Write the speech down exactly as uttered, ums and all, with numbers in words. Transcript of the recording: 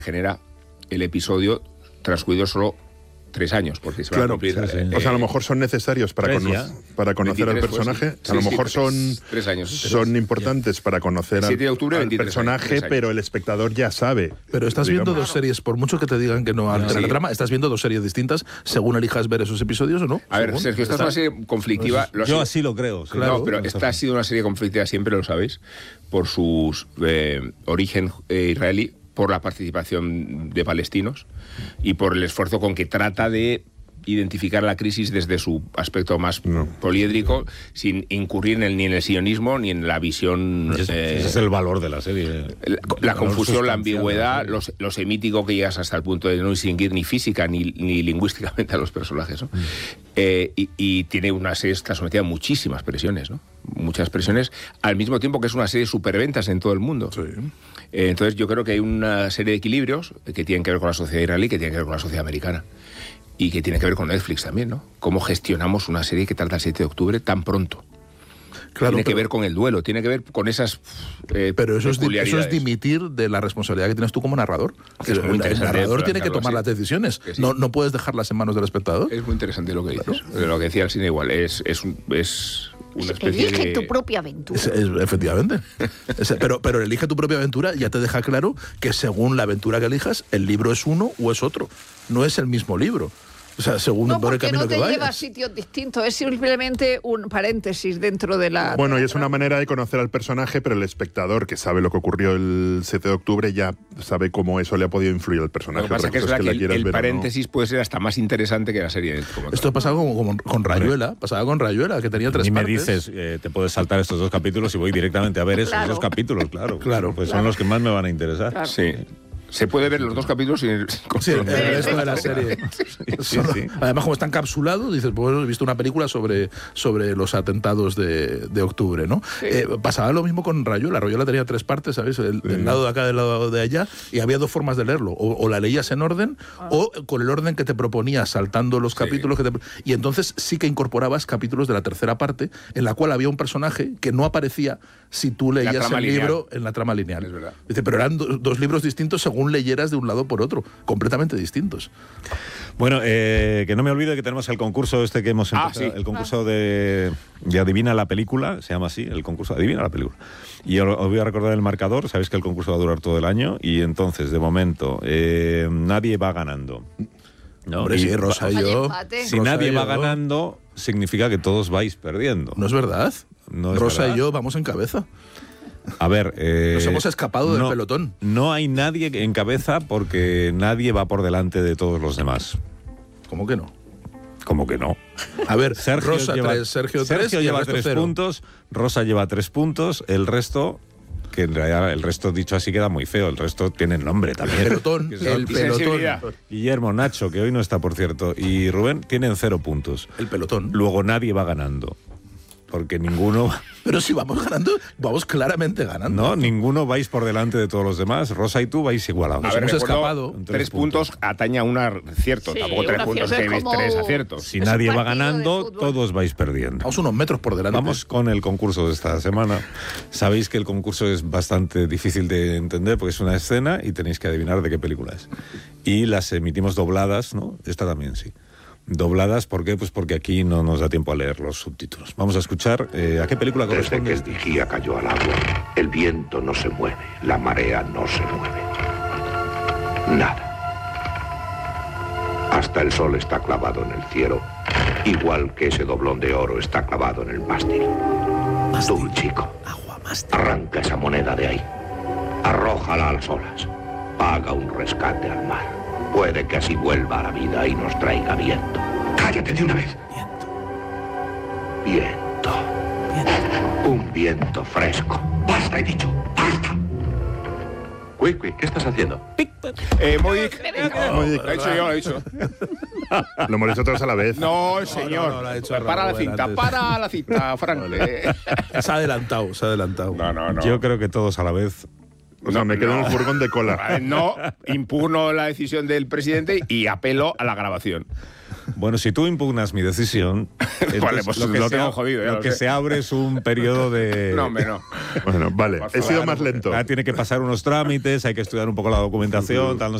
genera el episodio transcurrido solo tres años, porque se va claro, a cumplir. Sí, sí. Eh, o sea, a lo mejor son necesarios para, cono para conocer al personaje. Pues, sí. A lo sí, mejor sí, son, tres, tres años, son tres. importantes yeah. para conocer al, octubre, al personaje, años, pero el espectador ya sabe. Pero estás digamos. viendo dos series, por mucho que te digan que no altera sí. la trama, estás viendo dos series distintas según elijas ver esos episodios o no. A ver, Sergio, esta es una serie conflictiva. Pues, yo así lo creo. Sí. Claro, no, pero esta ha sido una serie conflictiva, siempre lo sabéis, por su eh, origen eh, israelí, por la participación de palestinos y por el esfuerzo con que trata de identificar la crisis desde su aspecto más no. poliédrico, sin incurrir en el, ni en el sionismo ni en la visión... Ese, eh, ese es el valor de la serie. La, la confusión, la ambigüedad, lo, lo semítico que llegas hasta el punto de no distinguir ni física ni, ni lingüísticamente a los personajes, ¿no? Mm. Eh, y, y tiene una serie, está sometida a muchísimas presiones, ¿no? Muchas presiones, al mismo tiempo que es una serie de superventas en todo el mundo. Sí. Eh, entonces yo creo que hay una serie de equilibrios que tienen que ver con la sociedad israelí, que tienen que ver con la sociedad americana. Y que tiene que ver con Netflix también, ¿no? Cómo gestionamos una serie que trata el siete de octubre tan pronto. Claro, tiene pero, que ver con el duelo, tiene que ver con esas eh, Pero eso es, eso es dimitir de la responsabilidad que tienes tú como narrador. Que el, el narrador tiene que tomar así. las decisiones. Sí. No, no puedes dejarlas en manos del espectador. Es muy interesante lo que dices. Claro. Lo que decía el cine igual. Es, es, un, es una especie elige de... tu propia aventura. Es, es, efectivamente. es, pero, pero elige tu propia aventura ya te deja claro que según la aventura que elijas, el libro es uno o es otro. No es el mismo libro. O sea, según no, por el camino no te que vayas. lleva a sitios distintos, es simplemente un paréntesis dentro de la... Bueno, de la y es una manera de conocer al personaje, pero el espectador que sabe lo que ocurrió el siete de octubre ya sabe cómo eso le ha podido influir al personaje. Lo que pasa es que, es que, que el, el paréntesis no. puede ser hasta más interesante que la serie. Como Esto ha pasado como, como con Rayuela, pasaba con Rayuela, que tenía tres Ni partes. me dices, eh, te puedes saltar estos dos capítulos y voy directamente a ver esos claro. dos capítulos, claro. Claro. Pues claro. son los que más me van a interesar. Claro. Sí. Se puede ver los dos capítulos sin... Sí, el resto de la serie. Sí, sí. Además, como está encapsulado, dices, pues he visto una película sobre, sobre los atentados de, de octubre, ¿no? Sí. Eh, pasaba lo mismo con Rayuela. Rayuela tenía tres partes, ¿sabes? El, sí. el lado de acá, del lado de allá, y había dos formas de leerlo. O, o la leías en orden, ah. o con el orden que te proponías, saltando los sí. capítulos que te... Y entonces sí que incorporabas capítulos de la tercera parte, en la cual había un personaje que no aparecía si tú leías el lineal. libro en la trama lineal. Es verdad. Dice, pero eran do, dos libros distintos según leyeras de un lado por otro, completamente distintos. Bueno, eh, que no me olvide que tenemos el concurso este que hemos empezado, ah, sí. el concurso ah. de, de Adivina la película, se llama así, el concurso Adivina la película. Y os, os voy a recordar el marcador, sabéis que el concurso va a durar todo el año, y entonces, de momento, eh, nadie va ganando. No, Hombre, y, sí, Rosa y yo. Si Rosa nadie y va yo. ganando, significa que todos vais perdiendo. No es verdad. No es Rosa verdad. y yo vamos en cabeza. A ver... Eh, Nos hemos escapado no, del pelotón. No hay nadie en cabeza porque nadie va por delante de todos los demás. ¿Cómo que no? ¿Cómo que no? A ver, Sergio Rosa lleva, tres, Sergio tres, Sergio lleva tres cero. puntos, Rosa lleva tres puntos, el resto... que en realidad el resto dicho así queda muy feo, el resto tiene nombre también. El pelotón, el pelotón. Guillermo, Nacho, que hoy no está, por cierto, y Rubén tienen cero puntos. El pelotón. Luego nadie va ganando, porque ninguno... Pero si vamos ganando, vamos claramente ganando. No, ninguno vais por delante de todos los demás. Rosa y tú vais igualados. A ver, hemos escapado. Tres, tres puntos, puntos atañe a un acierto. Sí, Tampoco tres puntos, que veis tres aciertos. Si nadie va ganando, todos vais perdiendo. Vamos unos metros por delante. Vamos con el concurso de esta semana. Sabéis que el concurso es bastante difícil de entender porque es una escena y tenéis que adivinar de qué película es. Y las emitimos dobladas, ¿no? Esta también sí. Dobladas, ¿por qué? Pues porque aquí no nos da tiempo a leer los subtítulos. Vamos a escuchar eh, a qué película corresponde. Desde que el vigía cayó al agua, el viento no se mueve, la marea no se mueve. Nada. Hasta el sol está clavado en el cielo, igual que ese doblón de oro está clavado en el mástil. Mástil. Tú, chico, agua, mástil. Arranca esa moneda de ahí. Arrójala a las olas. Paga un rescate al mar. Puede que así vuelva a la vida y nos traiga viento. ¡Cállate de una vez! Viento. Viento. Viento. Un viento fresco. ¡Basta, he dicho! ¡Basta! Quick, ¿qué estás haciendo? Eh, Moik. Oh, lo he dicho yo, lo he dicho. Lo hemos hecho todos a la vez. No, señor. No, no, no, ha hecho para Raúl la cinta, antes. para la cinta, Frank. Se ha adelantado, se ha adelantado. No, no, no. Yo creo que todos a la vez. O sea, No, me quedo no. en el furgón de cola. No, impugno la decisión del presidente y apelo a la grabación. Bueno, si tú impugnas mi decisión, Vale, pues lo que, lo se, tengo jodido, ya lo lo que sé. se abre es un periodo de... No, hombre, no. Bueno, vale, Por he sido favor, más lento. Ah, tiene que pasar unos trámites, hay que estudiar un poco la documentación, tal, no